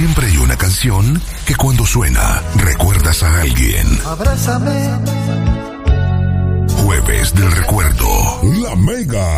Siempre hay una canción que cuando suena recuerdas a alguien. Abrázame. Jueves del recuerdo. La Mega.